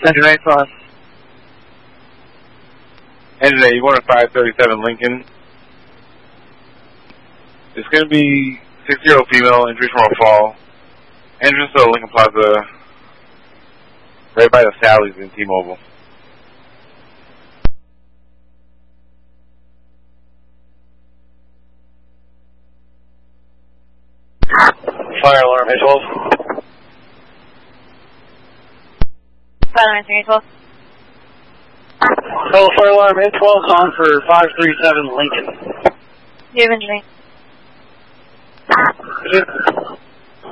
Engine 85. Engine 8, you going to 537 Lincoln. It's going to be 6-year-old female, injuries from a fall. Entrance to Lincoln Plaza, right by the Sally's in T-Mobile. Fire alarm, 812. Fire alarm, 812. Hello, fire alarm, 812 on for 537 Lincoln. Do you have engine 8?